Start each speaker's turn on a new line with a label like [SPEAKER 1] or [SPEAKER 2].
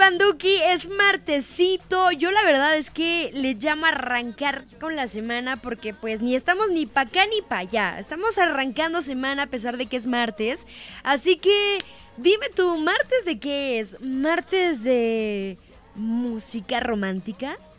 [SPEAKER 1] Banduki, es martesito. Yo la verdad es que le llamo arrancar con la semana porque pues ni estamos ni pa' acá ni pa' allá. Estamos arrancando semana a pesar de que es martes. Así que dime tú, ¿martes de qué es? ¿Martes de música romántica?